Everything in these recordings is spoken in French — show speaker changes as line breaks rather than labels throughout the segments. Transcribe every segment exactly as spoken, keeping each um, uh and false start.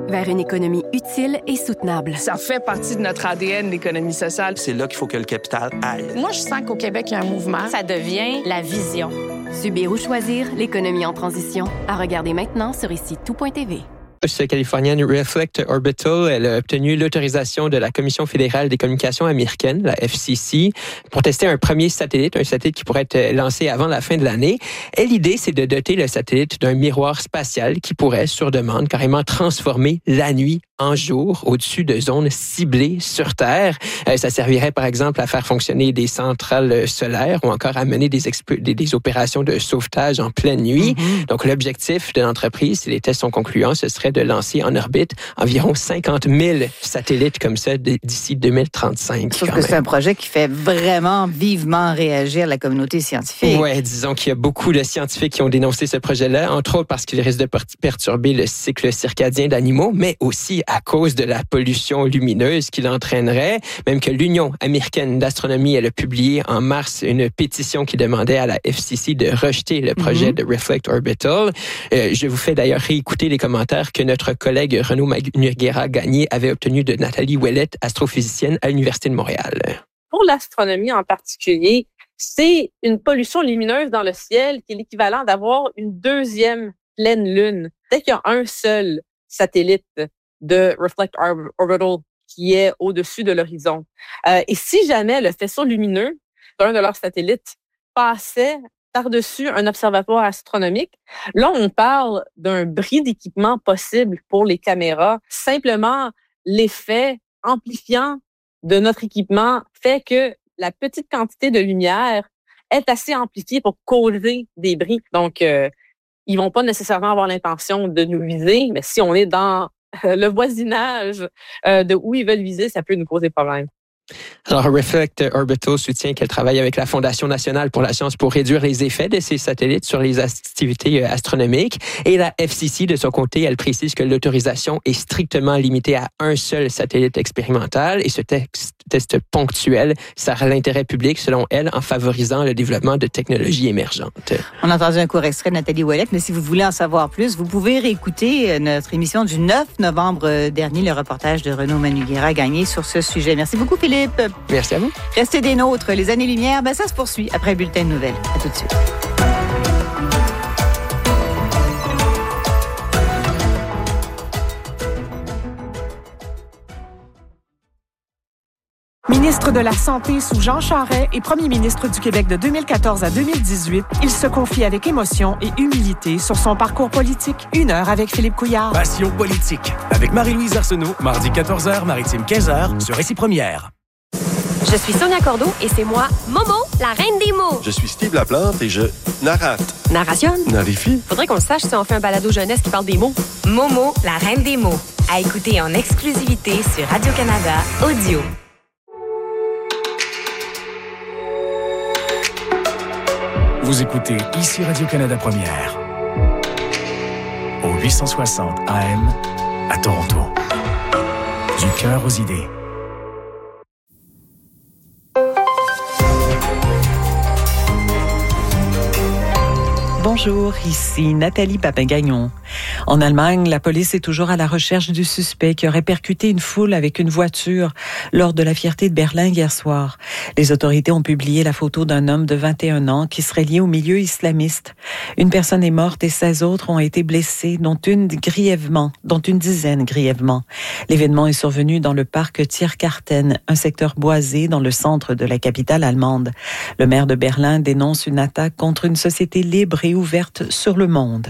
vers une économie utile et soutenable.
Ça fait partie de notre A D N, l'économie sociale.
C'est là qu'il faut que le capital aille.
Moi, je sens qu'au Québec, il y a un mouvement.
Ça devient la vision.
Subir ou choisir, l'économie en transition. À regarder maintenant sur ici tout point t v.
La californienne Reflect Orbital, elle a obtenu l'autorisation de la Commission fédérale des communications américaine, la F C C, pour tester un premier satellite, un satellite qui pourrait être lancé avant la fin de l'année. Et l'idée, c'est de doter le satellite d'un miroir spatial qui pourrait, sur demande, carrément transformer la nuit en jour au-dessus de zones ciblées sur Terre. Euh, ça servirait, par exemple, à faire fonctionner des centrales solaires ou encore à mener des, exp- des, des opérations de sauvetage en pleine nuit. Mm-hmm. Donc, l'objectif de l'entreprise, si les tests sont concluants, ce serait de lancer en orbite environ cinquante mille satellites comme ça d'ici deux mille trente-cinq.
Je trouve que c'est un projet qui fait vraiment vivement réagir la communauté scientifique.
Oui, disons qu'il y a beaucoup de scientifiques qui ont dénoncé ce projet-là, entre autres parce qu'il risque de perturber le cycle circadien d'animaux, mais aussi à cause de la pollution lumineuse qu'il entraînerait. Même que l'Union américaine d'astronomie, elle a publié en mars une pétition qui demandait à la F C C de rejeter le projet mm-hmm. de Reflect Orbital. Euh, je vous fais d'ailleurs réécouter les commentaires que notre collègue Renaud Noguera-Gagné avait obtenus de Nathalie Ouellette, astrophysicienne à l'Université de Montréal.
Pour l'astronomie en particulier, c'est une pollution lumineuse dans le ciel qui est l'équivalent d'avoir une deuxième pleine lune. Dès qu'il y a un seul satellite de Reflect Orbital qui est au-dessus de l'horizon. Euh, et si jamais le faisceau lumineux d'un de leurs satellites passait par-dessus un observatoire astronomique, là, on parle d'un bris d'équipement possible pour les caméras. Simplement, l'effet amplifiant de notre équipement fait que la petite quantité de lumière est assez amplifiée pour causer des bris. Donc, euh, ils vont pas nécessairement avoir l'intention de nous viser, mais si on est dans euh, le voisinage euh, de où ils veulent viser, ça peut nous causer problème.
Alors, Reflect Orbital soutient qu'elle travaille avec la Fondation nationale pour la science pour réduire les effets de ces satellites sur les activités astronomiques. Et la F C C, de son côté, elle précise que l'autorisation est strictement limitée à un seul satellite expérimental et ce texte, test ponctuel sert à l'intérêt public, selon elle, en favorisant le développement de technologies émergentes.
On a entendu un court extrait de Nathalie Ouellette, mais si vous voulez en savoir plus, vous pouvez réécouter notre émission du neuf novembre dernier, le reportage de Renaud Noguera-Gagné sur ce sujet. Merci beaucoup, Philippe.
Merci à vous.
Restez des nôtres. Les années-lumière, ben ça se poursuit après le bulletin de nouvelles. À tout de suite.
Ministre de la Santé sous Jean Charest et premier ministre du Québec de deux mille quatorze à deux mille dix-huit, il se confie avec émotion et humilité sur son parcours politique. Une heure avec Philippe Couillard.
Passion politique avec Marie-Louise Arsenault, mardi quatorze heures, Maritime quinze heures, sur Récit Première.
Je suis Sonia Cordeau et c'est moi, Momo, la reine des mots.
Je suis Steve Laplante et je narrate.
Narration.
Narifie.
Faudrait qu'on le sache si on fait un balado jeunesse qui parle des mots.
Momo, la reine des mots. À écouter en exclusivité sur Radio-Canada Audio.
Vous écoutez ici Radio-Canada Première. Au huit cent soixante A M à Toronto. Du cœur aux idées.
Bonjour, ici Nathalie Papin-Gagnon. En Allemagne, la police est toujours à la recherche du suspect qui aurait percuté une foule avec une voiture lors de la Fierté de Berlin hier soir. Les autorités ont publié la photo d'un homme de vingt et un ans qui serait lié au milieu islamiste. Une personne est morte et seize autres ont été blessées, dont une grièvement, dont une dizaine grièvement. L'événement est survenu dans le parc Tiergarten, un secteur boisé dans le centre de la capitale allemande. Le maire de Berlin dénonce une attaque contre une société libre et ouverte sur le monde.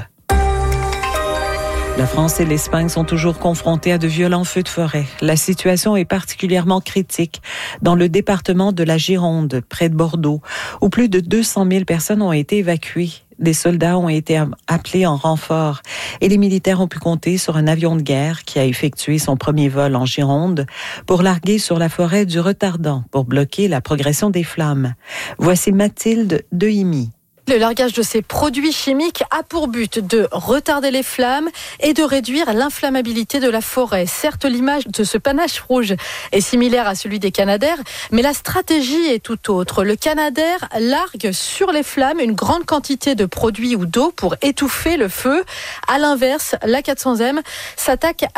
La France et l'Espagne sont toujours confrontées à de violents feux de forêt. La situation est particulièrement critique dans le département de la Gironde, près de Bordeaux, où plus de deux cent mille personnes ont été évacuées. Des soldats ont été appelés en renfort et les militaires ont pu compter sur un avion de guerre qui a effectué son premier vol en Gironde pour larguer sur la forêt du retardant pour bloquer la progression des flammes. Voici Mathilde Dehimi.
Le largage de ces produits chimiques a pour but de retarder les flammes et de réduire l'inflammabilité de la forêt. Certes, l'image de ce panache rouge est similaire à celui des Canadair, mais la stratégie est tout autre. Le Canadair largue sur les flammes une grande quantité de produits ou d'eau pour étouffer le feu. À l'inverse, la quatre cents M s'attaque à